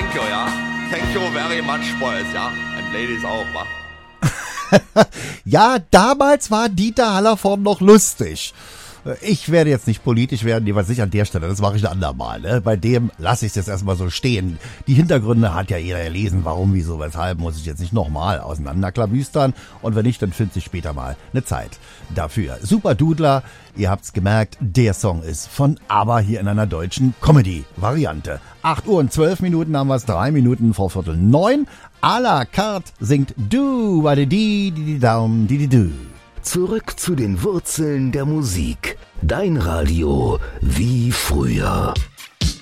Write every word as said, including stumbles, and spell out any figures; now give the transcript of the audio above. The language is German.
thank you, ja. Thank you very much, boys, ja. And ladies auch, wa? Ja, damals war Dieter Hallervorden noch lustig. Ich werde jetzt nicht politisch werden, jeweils nicht an der Stelle, das mache ich ein andermal. Ne? Bei dem lasse ich es jetzt erstmal so stehen. Die Hintergründe hat ja jeder gelesen, warum, wieso, weshalb, muss ich jetzt nicht nochmal auseinanderklabüstern. Und wenn nicht, dann findet sich später mal eine Zeit dafür. Super Dudler, ihr habt's gemerkt, der Song ist von ABBA hier in einer deutschen Comedy-Variante. acht Uhr und zwölf Minuten haben wir es, drei Minuten vor Viertel neun. À la carte singt Du, wa di di di di daum di di du. Zurück zu den Wurzeln der Musik. Dein Radio wie früher.